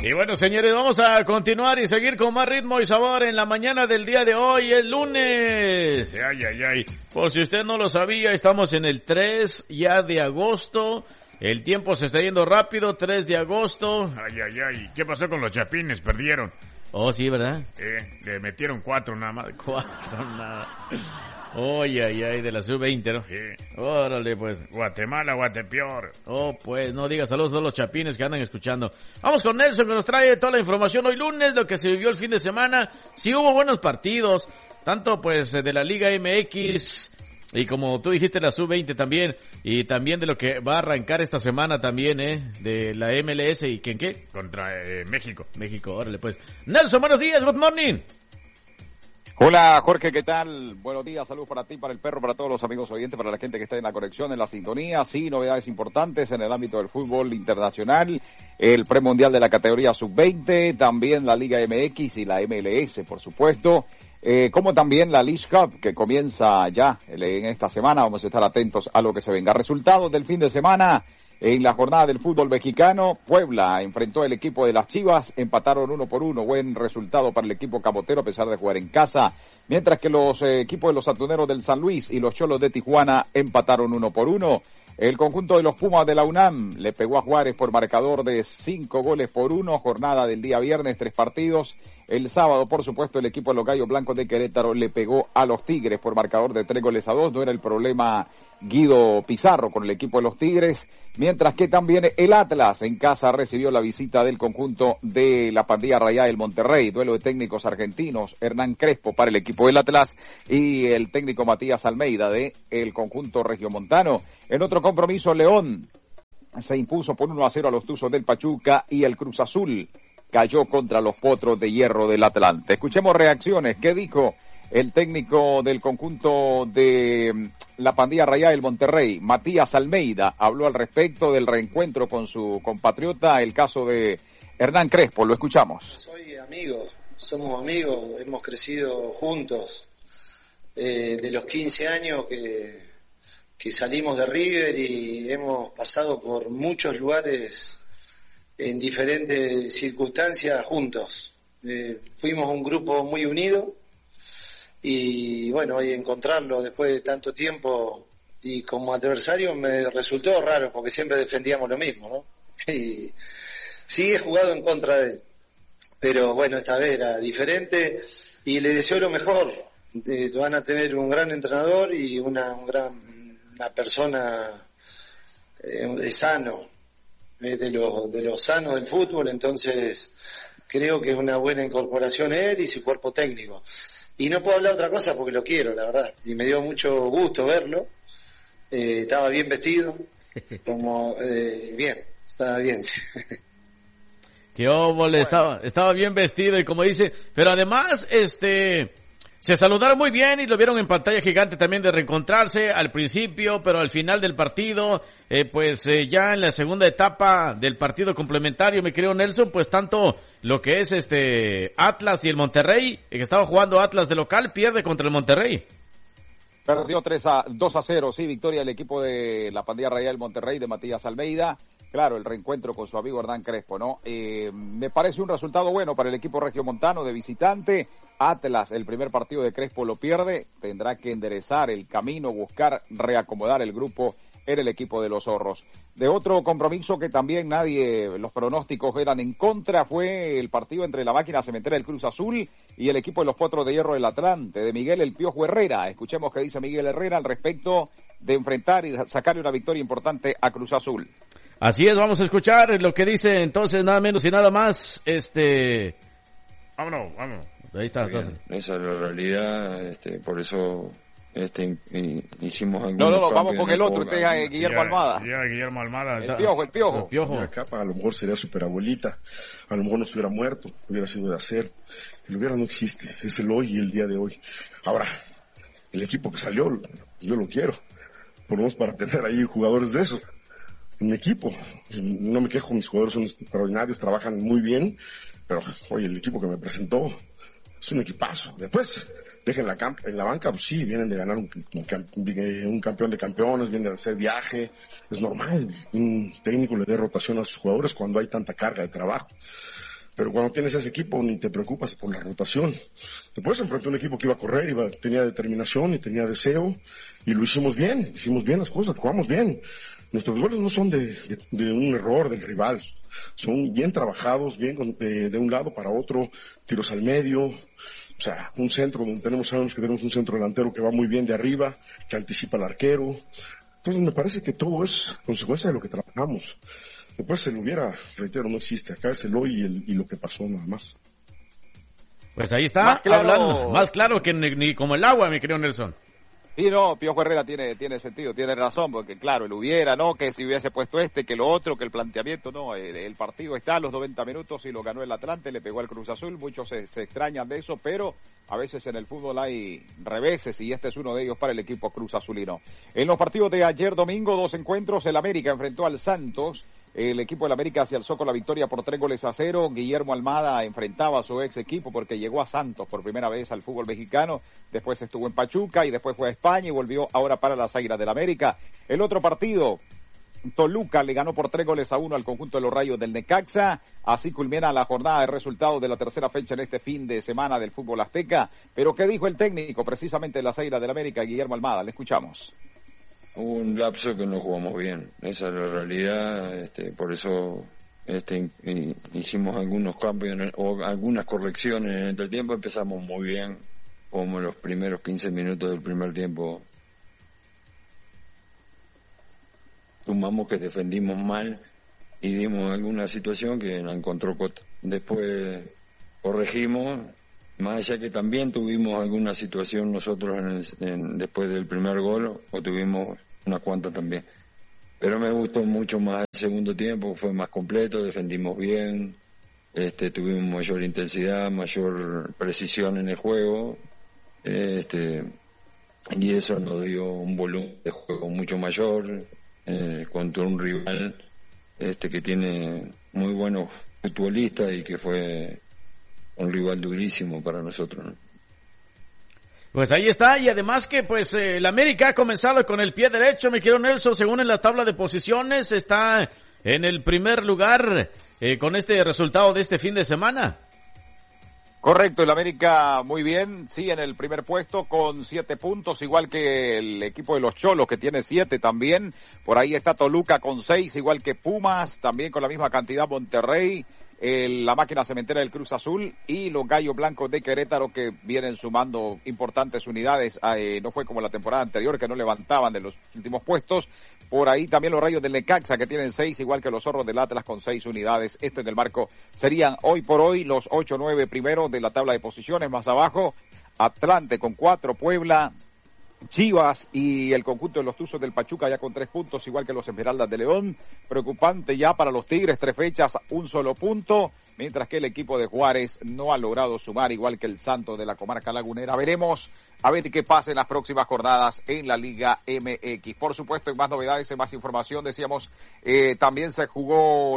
Y bueno, señores, vamos a continuar y seguir con más ritmo y sabor en la mañana del día de hoy, el lunes. Ay. Por si usted no lo sabía, estamos en el 3 ya de agosto. El tiempo se está yendo rápido, 3 de agosto. Ay. ¿Qué pasó con los Chapines? Perdieron. Oh, sí, ¿verdad? Le metieron 4 nada más. 4 nada. Ay, de la sub-20, ¿no? Sí. Órale, pues. Guatemala, Guatepeor. Oh, pues, no digas saludos a los chapines que andan escuchando. Vamos con Nelson, que nos trae toda la información hoy lunes, lo que se vivió el fin de semana. Sí hubo buenos partidos, tanto pues de la Liga MX, y como tú dijiste, la sub-20 también, y también de lo que va a arrancar esta semana también, de la MLS, y ¿quién qué? Contra México. México, órale, pues. Nelson, buenos días, good morning. Hola Jorge, ¿qué tal? Buenos días, saludos para ti, para el perro, para todos los amigos oyentes, para la gente que está en la conexión, en la sintonía. Sí, novedades importantes en el ámbito del fútbol internacional, el premundial de la categoría sub-20, también la Liga MX y la MLS, por supuesto, como también la League Cup, que comienza ya en esta semana. Vamos a estar atentos a lo que se venga. Resultados del fin de semana. En la jornada del fútbol mexicano, Puebla enfrentó al equipo de las Chivas, empataron 1-1, buen resultado para el equipo camotero a pesar de jugar en casa, mientras que los equipos de los Atuneros del San Luis y los Cholos de Tijuana empataron 1-1. El conjunto de los Pumas de la UNAM le pegó a Juárez por marcador de 5-1, jornada del día viernes, 3 partidos. El sábado, por supuesto, el equipo de los Gallos Blancos de Querétaro le pegó a los Tigres por marcador de 3-2. No era el problema Guido Pizarro con el equipo de los Tigres, mientras que también el Atlas en casa recibió la visita del conjunto de la Pandilla Rayada del Monterrey. Duelo de técnicos argentinos, Hernán Crespo para el equipo del Atlas y el técnico Matías Almeida de el conjunto regiomontano. En otro compromiso, León se impuso por 1-0 a los Tuzos del Pachuca y el Cruz Azul cayó contra los Potros de Hierro del Atlante. Escuchemos reacciones. ¿Qué dijo el técnico del conjunto de la Pandilla Rayada del Monterrey, Matías Almeida? Habló al respecto del reencuentro con su compatriota, el caso de Hernán Crespo. Lo escuchamos. Soy amigo, somos amigos, hemos crecido juntos. De los 15 años que salimos de River y hemos pasado por muchos lugares en diferentes circunstancias juntos. Fuimos un grupo muy unido y bueno, hoy encontrarlo después de tanto tiempo y como adversario me resultó raro porque siempre defendíamos lo mismo, ¿no? Y sí he jugado en contra de él, pero bueno, esta vez era diferente y le deseo lo mejor. Van a tener un gran entrenador y una persona sano, de lo sano del fútbol, entonces creo que es una buena incorporación él y su cuerpo técnico. Y no puedo hablar otra cosa porque lo quiero, la verdad, y me dio mucho gusto verlo. Estaba bien vestido, estaba bien. Qué óvole, bueno. Estaba bien vestido y como dice, pero además, se saludaron muy bien y lo vieron en pantalla gigante también de reencontrarse al principio, pero al final del partido, ya en la segunda etapa del partido complementario, mi querido Nelson, pues tanto lo que es Atlas y el Monterrey, que estaba jugando Atlas de local, pierde contra el Monterrey. Perdió 2-0, sí, victoria del equipo de la Pandilla Rayada del Monterrey de Matías Almeida. Claro, el reencuentro con su amigo Hernán Crespo, ¿no? Me parece un resultado bueno para el equipo regiomontano de visitante. Atlas, el primer partido de Crespo lo pierde, tendrá que enderezar el camino, buscar reacomodar el grupo en el equipo de los Zorros. De otro compromiso que también los pronósticos eran en contra, fue el partido entre la máquina cementera del Cruz Azul y el equipo de los Potros de Hierro del Atlante, de Miguel El Piojo Herrera. Escuchemos qué dice Miguel Herrera al respecto de enfrentar y sacarle una victoria importante a Cruz Azul. Así es, vamos a escuchar lo que dice entonces nada menos y nada más, Vámonos. Ahí está, entonces. Esa es la realidad, por eso hicimos algunos No, vamos con el otro, Guillermo Almada. Guillermo Almada. El piojo. La capa a lo mejor sería superabuelita, a lo mejor no se hubiera muerto, hubiera sido de acero. El hubiera no existe, es el hoy y el día de hoy. Ahora, el equipo que salió, yo lo quiero, por lo menos para tener ahí jugadores de eso. En mi equipo, no me quejo, mis jugadores son extraordinarios, trabajan muy bien, pero oye, el equipo que me presentó es un equipazo. Después, dejen en la banca, pues sí, vienen de ganar un campeón de campeones, vienen de hacer viaje, es normal, un técnico le dé rotación a sus jugadores cuando hay tanta carga de trabajo. Pero cuando tienes ese equipo ni te preocupas por la rotación. Después se enfrentó un equipo que iba a correr, tenía determinación y tenía deseo, y lo hicimos bien las cosas, jugamos bien. Nuestros goles no son de un error del rival, son bien trabajados, bien de un lado para otro, tiros al medio, o sea, un centro donde sabemos que tenemos un centro delantero que va muy bien de arriba, que anticipa al arquero. Entonces me parece que todo es consecuencia de lo que trabajamos. Después se lo hubiera, reitero, no existe. Acá es el hoy y lo que pasó nada más. Pues ahí está, hablando. Más claro que ni como el agua, mi querido Nelson. Y no, Piojo Herrera tiene sentido, tiene razón, porque claro, el hubiera, ¿no? Que si hubiese puesto que lo otro, que el planteamiento, no, el partido está a los 90 minutos y lo ganó el Atlante, le pegó al Cruz Azul, muchos se extrañan de eso, pero a veces en el fútbol hay reveses y este es uno de ellos para el equipo Cruz Azulino. En los partidos de ayer domingo, 2 encuentros, el América enfrentó al Santos. El equipo del América se alzó con la victoria por 3-0. Guillermo Almada enfrentaba a su ex equipo porque llegó a Santos por primera vez al fútbol mexicano. Después estuvo en Pachuca y después fue a España y volvió ahora para las Águilas del América. El otro partido, Toluca le ganó por 3-1 al conjunto de los Rayos del Necaxa. Así culmina la jornada de resultados de la tercera fecha en este fin de semana del fútbol azteca. Pero ¿qué dijo el técnico precisamente de las Águilas del América, Guillermo Almada? Le escuchamos. Hubo un lapso que no jugamos bien, esa es la realidad, por eso hicimos algunos cambios o algunas correcciones en el entretiempo. Empezamos muy bien, como los primeros 15 minutos del primer tiempo. Sumamos que defendimos mal y dimos alguna situación que la encontró Cota. Después corregimos. Más allá que también tuvimos alguna situación nosotros después del primer gol, o tuvimos unas cuantas también. Pero me gustó mucho más el segundo tiempo, fue más completo, defendimos bien, tuvimos mayor intensidad, mayor precisión en el juego, y eso nos dio un volumen de juego mucho mayor, contra un rival que tiene muy buenos futbolistas y que fue un rival durísimo para nosotros, ¿no? Pues ahí está, y además que pues el América ha comenzado con el pie derecho, mi querido Nelson, según en la tabla de posiciones, está en el primer lugar con este resultado de este fin de semana. Correcto, el América muy bien, sí, en el primer puesto con 7 puntos, igual que el equipo de los Cholos que tiene 7 también. Por ahí está Toluca con 6, igual que Pumas, también con la misma cantidad Monterrey, la máquina cementera del Cruz Azul y los Gallos Blancos de Querétaro que vienen sumando importantes unidades. No fue como la temporada anterior que no levantaban de los últimos puestos. Por ahí también los Rayos del Necaxa que tienen 6, igual que los Zorros del Atlas con 6 unidades. Esto en el marco serían hoy por hoy los 8-9 primeros de la tabla de posiciones. Más abajo, Atlante con 4, Puebla, Chivas y el conjunto de los Tuzos del Pachuca ya con 3 puntos, igual que los Esmeraldas de León. Preocupante ya para los Tigres, 3 fechas, un solo punto, mientras que el equipo de Juárez no ha logrado sumar, igual que el Santos de la comarca lagunera. Veremos a ver qué pasa en las próximas jornadas en la Liga MX. Por supuesto, en más novedades, en más información, decíamos, también se jugó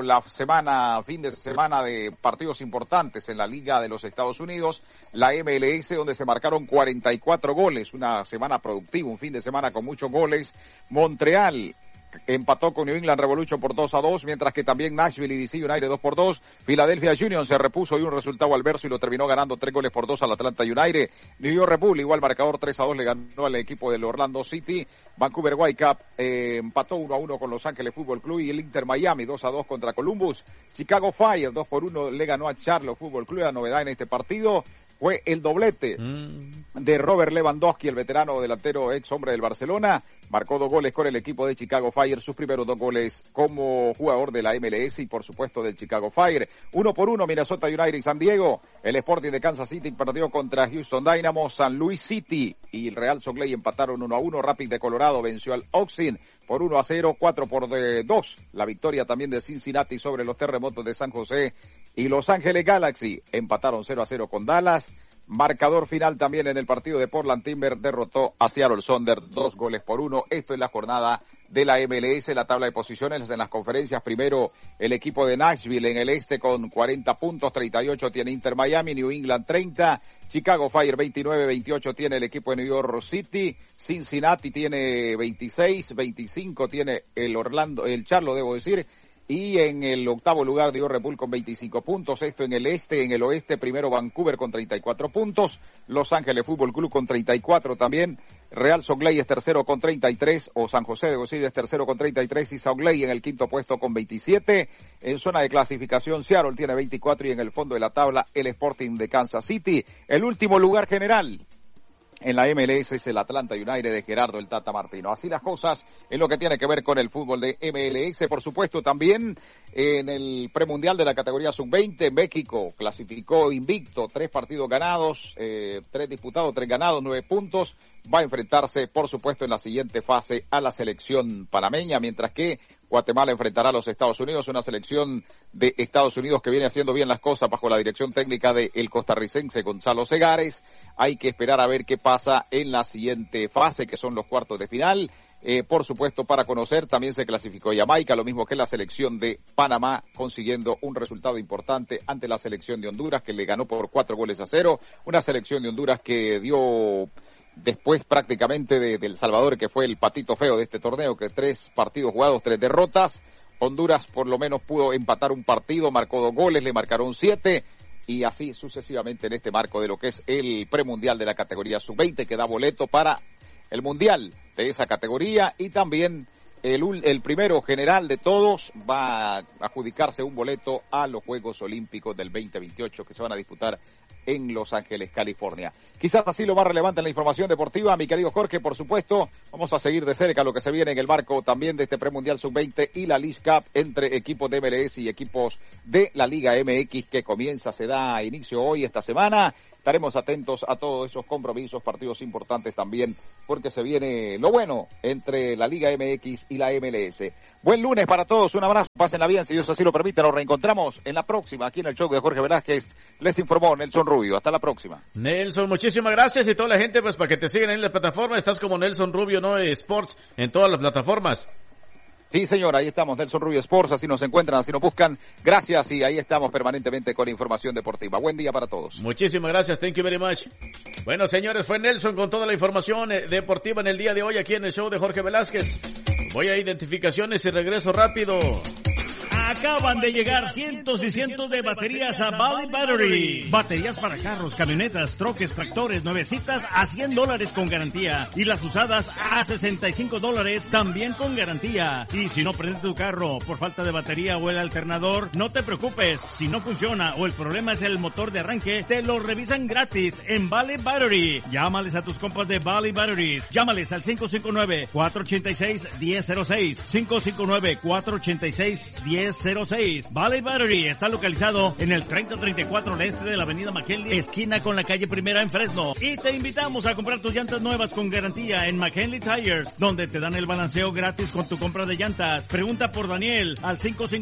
fin de semana de partidos importantes en la Liga de los Estados Unidos, la MLS, donde se marcaron 44 goles, una semana productiva, un fin de semana con muchos goles. Montreal empató con New England Revolution por 2-2, mientras que también Nashville y DC United 2-2. Philadelphia Union se repuso y un resultado adverso y lo terminó ganando 3-2 al Atlanta United. New York Red Bull, igual marcador 3-2, le ganó al equipo del Orlando City. Vancouver Whitecaps empató 1-1 con Los Ángeles Fútbol Club y el Inter Miami 2-2 contra Columbus. Chicago Fire 2-1 le ganó a Charlotte Fútbol Club. La novedad en este partido fue el doblete de Robert Lewandowski, el veterano delantero ex hombre del Barcelona. Marcó 2 goles con el equipo de Chicago Fire, sus primeros 2 goles como jugador de la MLS y por supuesto del Chicago Fire. 1-1 Minnesota United y San Diego. El Sporting de Kansas City perdió contra Houston Dynamo. San Luis City y el Real Salt Lake empataron 1-1. Rapid de Colorado venció al Austin por 1-0, 4-2. La victoria también de Cincinnati sobre los Terremotos de San José y Los Ángeles Galaxy empataron 0-0 con Dallas. Marcador final también en el partido de Portland Timber, derrotó a Seattle Sonder 2-1. Esto es la jornada de la MLS, la tabla de posiciones en las conferencias. Primero el equipo de Nashville en el este con 40 puntos, 38 tiene Inter Miami, New England 30, Chicago Fire 29, 28 tiene el equipo de New York City, Cincinnati tiene 26, 25 tiene el Charlotte, debo decir, Y en el octavo lugar dio Red Bull con 25 puntos. Esto en el este, en el oeste, primero Vancouver con 34 puntos. Los Ángeles Fútbol Club con 34 también. Real Salt Lake es tercero con 33, o San José de Gosiri es tercero con 33 y Salt Lake en el quinto puesto con 27. En zona de clasificación, Seattle tiene 24 y en el fondo de la tabla el Sporting de Kansas City. El último lugar general en la MLS es el Atlanta United de Gerardo el Tata Martino. Así las cosas en lo que tiene que ver con el fútbol de MLS. Por supuesto, también en el premundial de la categoría sub-20, México clasificó invicto, 3 partidos ganados, 3 disputados, 3 ganados, 9 puntos. Va a enfrentarse, por supuesto, en la siguiente fase a la selección panameña, mientras que Guatemala enfrentará a los Estados Unidos, una selección de Estados Unidos que viene haciendo bien las cosas bajo la dirección técnica del costarricense Gonzalo Segares. Hay que esperar a ver qué pasa en la siguiente fase, que son los cuartos de final. Por supuesto, para conocer, también se clasificó Jamaica, lo mismo que la selección de Panamá, consiguiendo un resultado importante ante la selección de Honduras, que le ganó por 4-0. Una selección de Honduras que dio después prácticamente de El Salvador, que fue el patito feo de este torneo, que 3 partidos jugados, 3 derrotas. Honduras por lo menos pudo empatar un partido, marcó 2 goles, le marcaron 7, y así sucesivamente en este marco de lo que es el premundial de la categoría sub-20, que da boleto para el mundial de esa categoría, y también el primero general de todos va a adjudicarse un boleto a los Juegos Olímpicos del 2028 que se van a disputar en Los Ángeles, California. Quizás así lo más relevante en la información deportiva, mi querido Jorge. Por supuesto, vamos a seguir de cerca lo que se viene en el marco también de este premundial sub-20 y la League Cup entre equipos de MLS y equipos de la Liga MX, que se da inicio hoy, esta semana. Estaremos atentos a todos esos compromisos, partidos importantes también, porque se viene lo bueno entre la Liga MX y la MLS. Buen lunes para todos, un abrazo, pásenla bien, si Dios así lo permite. Nos reencontramos en la próxima, aquí en el show de Jorge Velázquez. Les informó Nelson Rubio. Hasta la próxima. Nelson, muchísimas gracias, y toda la gente, pues para que te sigan en la plataforma, estás como Nelson Rubio, ¿no? Sports, en todas las plataformas. Sí, señor, ahí estamos, Nelson Rubio Sports, así nos encuentran, así nos buscan. Gracias, y ahí estamos permanentemente con información deportiva. Buen día para todos. Muchísimas gracias, thank you very much. Bueno, señores, fue Nelson con toda la información deportiva en el día de hoy aquí en el show de Jorge Velázquez. Voy a identificaciones y regreso rápido. Acaban de llegar cientos y cientos de baterías a Valley Battery. Baterías para carros, camionetas, troques, tractores, nuevecitas a $100 con garantía. Y las usadas a $65 también con garantía. Y si no prende tu carro por falta de batería o el alternador, no te preocupes. Si no funciona o el problema es el motor de arranque, te lo revisan gratis en Valley Battery. Llámales a tus compas de Valley Batteries. Llámales al 559-486-1006. 559-486-1006. Valley Battery está localizado en el 3034 al este de la avenida McKinley, esquina con la calle Primera en Fresno. Y te invitamos a comprar tus llantas nuevas con garantía en McKinley Tires, donde te dan el balanceo gratis con tu compra de llantas. Pregunta por Daniel al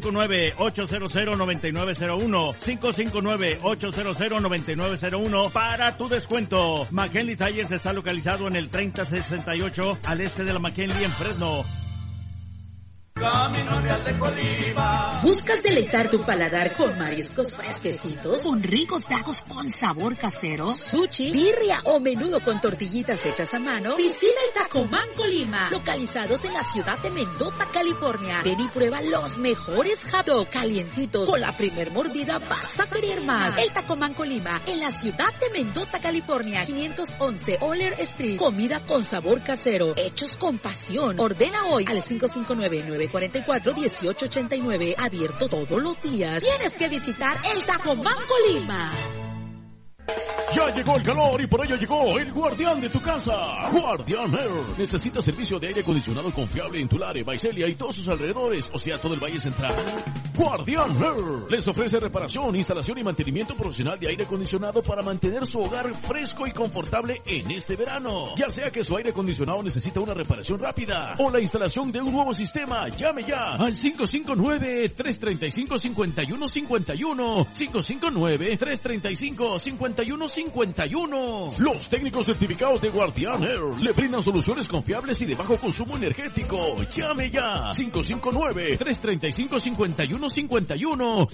559-800-9901. 559-800-9901 para tu descuento. McKinley Tires está localizado en el 3068 al este de la McKinley en Fresno. Camino Real de Colima. ¿Buscas deleitar tu paladar con mariscos fresquecitos, con ricos tacos con sabor casero, sushi, birria o menudo con tortillitas hechas a mano? Visita el Tacomán Colima, localizados en la ciudad de Mendota, California. Ven y prueba los mejores hot dog calientitos. Con la primer mordida vas a querer más. El Tacomán Colima, en la ciudad de Mendota, California. 511 Oller Street. Comida con sabor casero, hechos con pasión. Ordena hoy al 559-944-1889. Abierto todos los días. Tienes que visitar el Tacomán Colima. Ya llegó el calor y por ello llegó el guardián de tu casa, Guardián Air. ¿Necesitas servicio de aire acondicionado confiable en Tulare, Visalia y todos sus alrededores, o sea, todo el Valle Central? Guardián Air les ofrece reparación, instalación y mantenimiento profesional de aire acondicionado para mantener su hogar fresco y confortable en este verano. Ya sea que su aire acondicionado necesita una reparación rápida o la instalación de un nuevo sistema, llame ya al 559-335-5151. 559-335-5151. Los técnicos certificados de Guardián Air le brindan soluciones confiables y de bajo consumo energético. Llame ya 559-335-5151. 559-335-5151.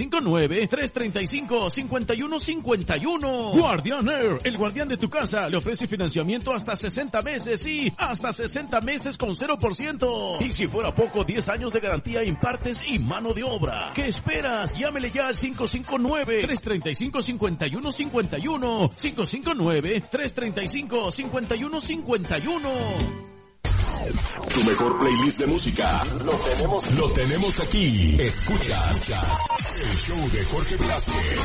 559-335-5151. Guardian Air, el guardián de tu casa, le ofrece financiamiento hasta 60 meses, sí, hasta 60 meses con 0%. Y si fuera poco, 10 años de garantía en partes y mano de obra. ¿Qué esperas? Llámele ya al 559-335-5151. 559-335-5151. Tu mejor playlist de música lo tenemos aquí. Escucha el show de Jorge Velázquez.